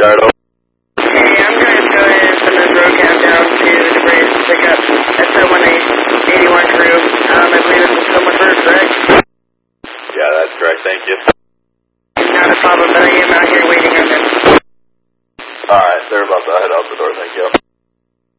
Jared, over. Hey, I'm going to go ahead and send this road cab down to the Braves to pick up SO-181 crew. I believe this is someone first, correct? Yeah, that's correct. Thank you. Not a problem, but I am out here waiting on them. Alright, they're about to head out the door. Thank you.